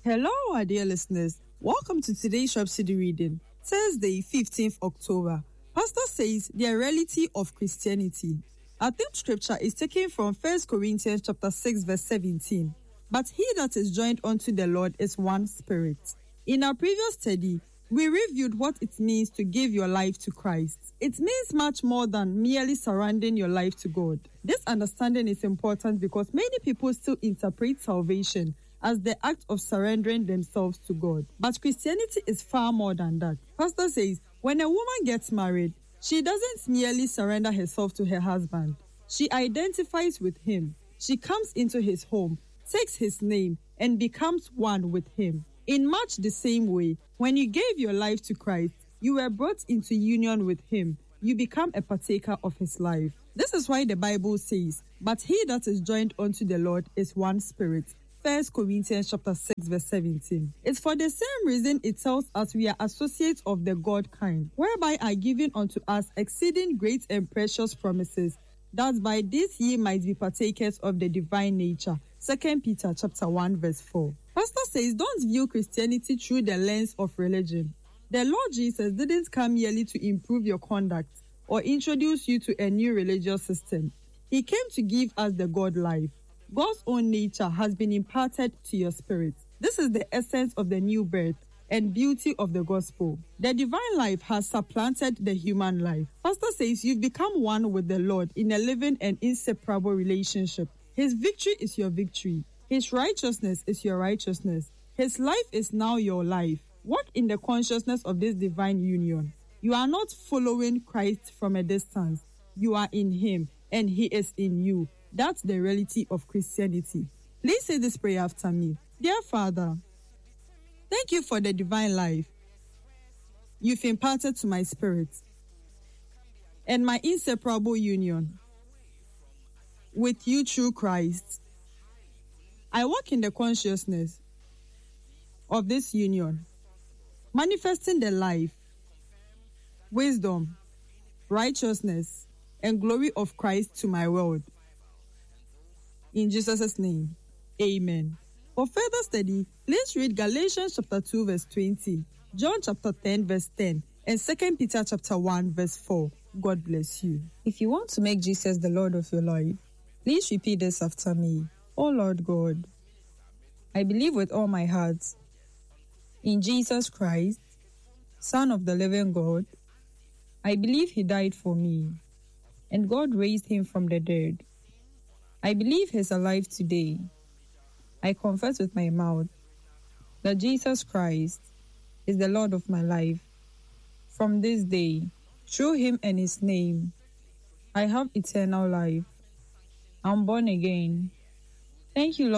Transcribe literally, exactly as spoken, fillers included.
Hello, our dear listeners. Welcome to today's Rhapsody reading, Thursday, fifteenth of October. Pastor says the reality of Christianity. Our theme scripture is taken from First Corinthians chapter six, verse seventeen. But he that is joined unto the Lord is one spirit. In our previous study, we reviewed what it means to give your life to Christ. It means much more than merely surrendering your life to God. This understanding is important because many people still interpret salvation as the act of surrendering themselves to God. But Christianity is far more than that. Pastor says, when a woman gets married, she doesn't merely surrender herself to her husband. She identifies with him. She comes into his home, takes his name, and becomes one with him. In much the same way, when you gave your life to Christ, you were brought into union with him. You become a partaker of his life. This is why the Bible says, but he that is joined unto the Lord is one spirit. First Corinthians chapter six, verse seventeen. It's for the same reason it tells us we are associates of the God kind, whereby are given unto us exceeding great and precious promises, that by this ye might be partakers of the divine nature. Second Peter chapter one, verse four. Pastor says, don't view Christianity through the lens of religion. The Lord Jesus didn't come merely to improve your conduct or introduce you to a new religious system. He came to give us the God life. God's own nature has been imparted to your spirit. This is the essence of the new birth and beauty of the gospel. The divine life has supplanted the human life. Pastor says you've become one with the Lord in a living and inseparable relationship. His victory is your victory. His righteousness is your righteousness. His life is now your life. Walk in the consciousness of this divine union. You are not following Christ from a distance. You are in him and he is in you. That's the reality of Christianity. Please say this prayer after me. Dear Father, thank you for the divine life you've imparted to my spirit and my inseparable union with you through Christ. I walk in the consciousness of this union, manifesting the life, wisdom, righteousness, and glory of Christ to my world. In Jesus' name, amen. For further study, please read Galatians chapter two, verse twenty, John chapter ten, verse ten, and Second Peter chapter one, verse four. God bless you. If you want to make Jesus the Lord of your life, please repeat this after me. Oh Lord God, I believe with all my heart in Jesus Christ, Son of the living God. I believe he died for me, and God raised him from the dead. I believe he's alive today. I confess with my mouth that Jesus Christ is the Lord of my life. From this day, through him and his name, I have eternal life. I'm born again. Thank you, Lord.